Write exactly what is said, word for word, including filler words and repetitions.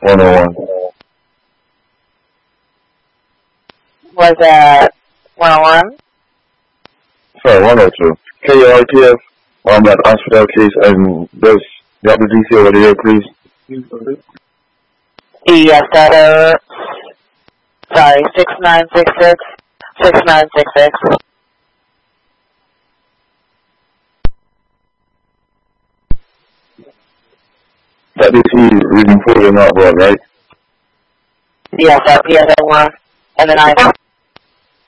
one oh one. Was that one oh one? Sorry, one oh two. K R T F on that hospital case, and does you have the D C over there, please? Yes, that is, sorry, six nine six six, six nine six six. That D C reading for you not well, right? Yes, that P S A one, and then I